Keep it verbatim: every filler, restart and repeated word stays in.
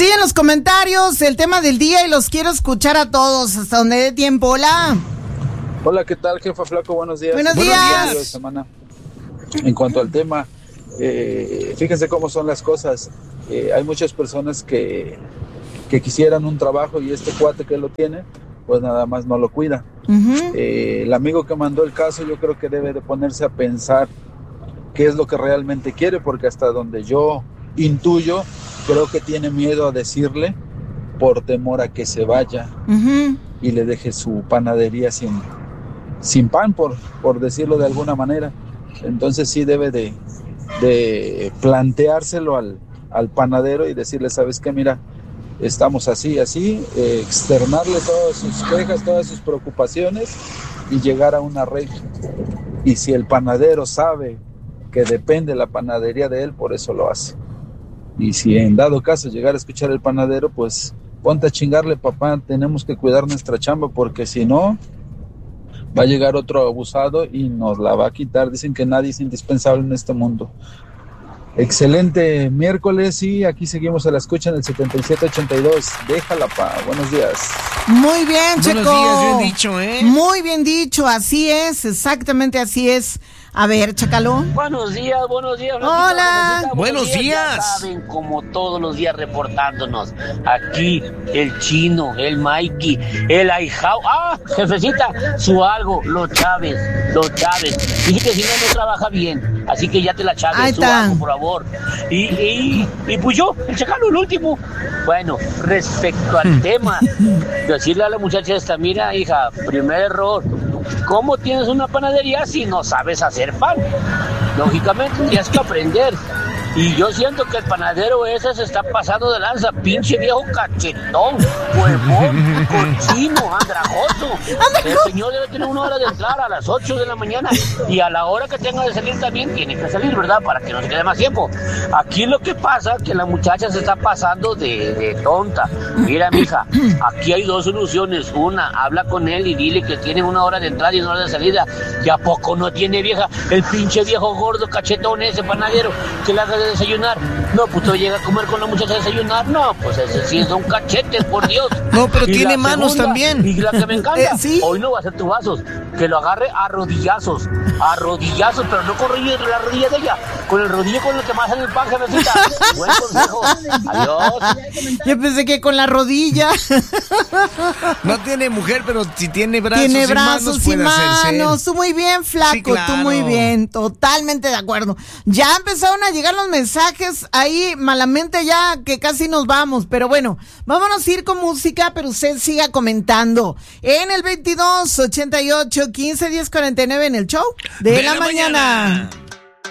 Sí, en los comentarios, el tema del día y los quiero escuchar a todos hasta donde dé tiempo. Hola. Hola, ¿qué tal, jefa Flaco? Buenos días. Buenos días. días. Semana. En cuanto al tema, eh, fíjense cómo son las cosas. Eh, hay muchas personas que, que quisieran un trabajo y este cuate que lo tiene, pues nada más no lo cuida. Uh-huh. Eh, el amigo que mandó el caso, yo creo que debe de ponerse a pensar qué es lo que realmente quiere, porque hasta donde yo intuyo, creo que tiene miedo a decirle por temor a que se vaya uh-huh. y le deje su panadería sin, sin pan, por, por decirlo de alguna manera. Entonces sí debe de, de planteárselo al, al panadero y decirle, ¿sabes qué? Mira, estamos así, así, eh, externarle todas sus quejas, todas sus preocupaciones y llegar a un arreglo. Y si el panadero sabe que depende la panadería de él, por eso lo hace. Y si en dado caso llegar a escuchar el panadero, pues ponte a chingarle, papá, tenemos que cuidar nuestra chamba, porque si no, va a llegar otro abusado y nos la va a quitar. Dicen que nadie es indispensable en este mundo. Excelente miércoles y aquí seguimos a la escucha en el setenta y siete ochenta y dos. Déjala, pa. Buenos días. Muy bien, Checo. Buenos días, bien dicho, ¿eh? Muy bien dicho, así es, exactamente así es. A ver, Chacalón. Buenos días, buenos días. Hola. Buenos, buenos días. días. Ya saben, como todos los días reportándonos. Aquí, el Chino, el Mikey, el Aijao. ¡Ah, jefecita! Su algo, los Chávez, los Chávez. Dice que si no, no trabaja bien. Así que ya te la Chávez, su algo, por favor. Y, y, y pues yo, el Chacalo, el último. Bueno, respecto al tema, decirle a la muchacha esta, mira, hija, primer error. ¿Cómo tienes una panadería si no sabes hacer pan? Lógicamente tienes que aprender. Y yo siento que el panadero ese se está pasando de lanza. Pinche viejo cachetón, huevón, cochino, andrajoso. El señor debe tener una hora de entrar a las ocho de la mañana y a la hora que tenga de salir también tiene que salir, ¿verdad? Para que no se quede más tiempo. Aquí lo que pasa es que la muchacha se está pasando de, de tonta. Mira, mija, aquí hay dos soluciones. Una, habla con él y dile que tiene una hora de entrada y una hora de salida. ¿Y a poco no tiene, vieja? El pinche viejo gordo cachetón ese panadero que le haga de desayunar. No, pues tú llega a comer con la muchacha a desayunar. No, pues ese sí es un cachete, por Dios. No, pero y tiene manos segunda, también. Y la que me encanta, eh, ¿sí? Hoy no va a ser tu vasos, que lo agarre a rodillazos, a rodillazos, pero no con la rodilla de ella, con el rodillo con el que más en el pan, jefecita. Buen consejo. Adiós. Yo pensé que con la rodilla. No tiene mujer, pero si tiene brazos tiene y brazos manos, y puede hacerse. manos. Tú muy bien, flaco, Sí, claro. tú muy bien, totalmente de acuerdo. Ya empezaron a llegar los mensajes ahí, malamente ya que casi nos vamos, pero bueno, vámonos a ir con música, pero usted siga comentando en el veintidós ochenta y ocho quince diez cuarenta y nueve en el show de, de la, la mañana. mañana.